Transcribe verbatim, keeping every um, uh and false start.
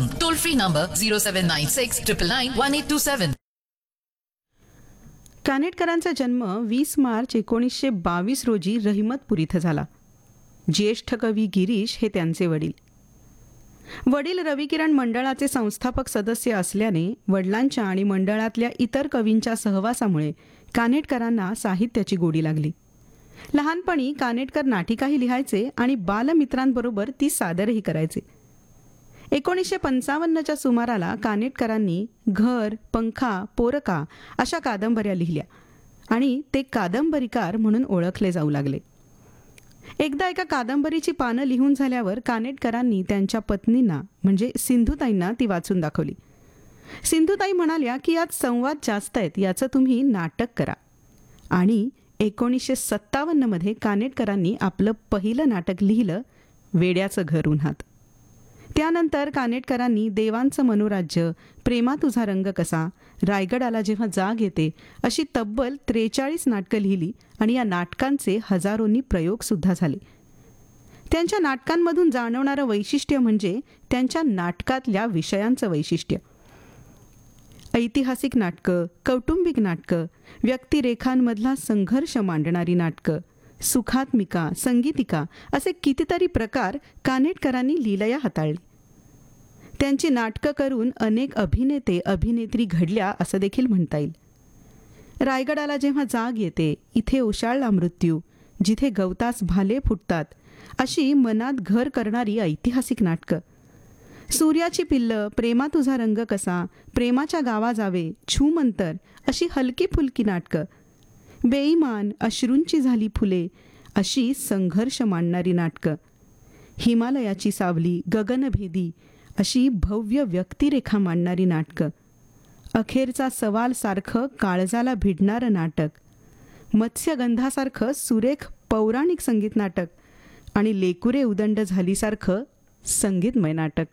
soon. Toll free number zero seven nine six nine nine one eight two seven. कानेटकरांचा जन्म वीस मार्च एकोणीसशे बावीस रोजी रहिमतपूर इथं झाला. ज्येष्ठ कवी गिरीश हे त्यांचे वडील. वडील रविकिरण मंडळाचे संस्थापक सदस्य असल्याने वडिलांच्या आणि मंडळातल्या इतर कवींच्या सहवासामुळे कानेटकरांना साहित्याची गोडी लागली. लहानपणी कानेटकर नाटिकाही लिहायचे आणि बालमित्रांबरोबर ती सादरही करायचे. एकोणीसशे पंचावन्नच्या सुमाराला कानेटकरांनी घर, पंखा, पोरका अशा कादंबऱ्या लिहिल्या आणि ते कादंबरीकार म्हणून ओळखले जाऊ लागले. एकदा एका कादंबरीची पानं लिहून झाल्यावर कानेटकरांनी त्यांच्या पत्नींना म्हणजे सिंधुताईंना ती वाचून दाखवली. सिंधुताई म्हणाल्या की यात संवाद जास्त आहेत, याचं तुम्ही नाटक करा. आणि एकोणीसशे सत्तावन्नमध्ये कानेटकरांनी आपलं पहिलं नाटक लिहिलं, वेड्याचं घर उन्हात. त्यानंतर कानेटकरांनी देवांचं मनोराज्य, प्रेमा तुझा रंग कसा, रायगड आला जेव्हा जाग येते अशी तब्बल त्रेचाळीस नाटकं लिहिली आणि या नाटकांचे हजारोंनी प्रयोगसुद्धा झाले. त्यांच्या नाटकांमधून जाणवणारं वैशिष्ट्य म्हणजे त्यांच्या नाटकातल्या विषयांचं वैशिष्ट्य. ऐतिहासिक नाटकं, कौटुंबिक नाटकं, व्यक्तिरेखांमधला संघर्ष मांडणारी नाटकं, सुखात्मिका, संगीतिका असे कितीतरी प्रकार कानेटकरांनी लीलया हाताळली. त्यांची नाटकं करून अनेक अभिनेते अभिनेत्री घडल्या असं देखील म्हणता येईल. रायगडाला जेव्हा जाग येते, इथे ओशाळला मृत्यू, जिथे गवतास भाले फुटतात अशी मनात घर करणारी ऐतिहासिक नाटकं, सूर्याची पिल्लं, प्रेमा तुझा रंग कसा, प्रेमाच्या गावा जावे, छूमंतर अशी हलकी फुलकी नाटकं, बेईमान, अश्रूंची झाली फुले अशी संघर्ष मांडणारी नाटकं, हिमालयाची सावली, गगनभेदी अशी भव्य व्यक्तिरेखा मांडणारी नाटकं, अखेरचा सवाल सारखं काळजाला भिडणारं नाटक, मत्स्यगंधासारखं सुरेख पौराणिक संगीत नाटक आणि लेकुरे उदंड झालीसारखं संगीतमय नाटक.